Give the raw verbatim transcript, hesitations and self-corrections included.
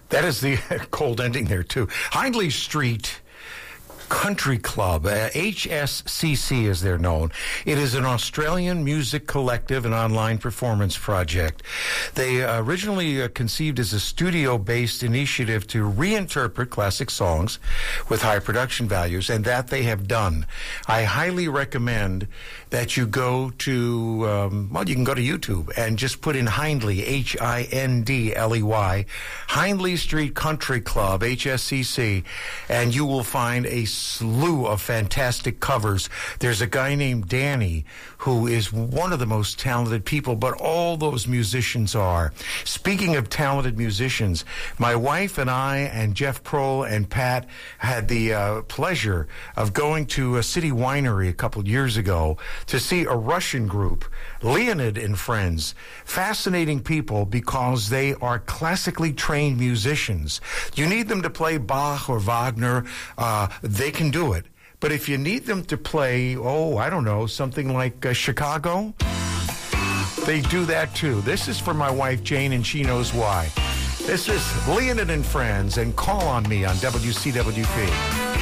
That is the cold ending there, too. Hindley Street Country Club, uh, H S C C as they're known. It is an Australian music collective and online performance project. They uh, originally uh, conceived as a studio-based initiative to reinterpret classic songs with high production values, and that they have done. I highly recommend that you go to, um, well, you can go to YouTube and just put in Hindley, H I N D L E Y, Hindley Street Country Club, H S C C, and you will find a slew of fantastic covers. There's a guy named Danny who is one of the most talented people, but all those musicians are. Speaking of talented musicians, my wife and I and Jeff Prohl and Pat had the uh, pleasure of going to a city winery a couple years ago to see a Russian group, Leonid and Friends. Fascinating people because they are classically trained musicians. You need them to play Bach or Wagner, uh, they can do it. But if you need them to play, oh, I don't know, something like uh, Chicago, they do that too. This is for my wife, Jane, and she knows why. This is Leonid and Friends, and Call on Me on W C W P.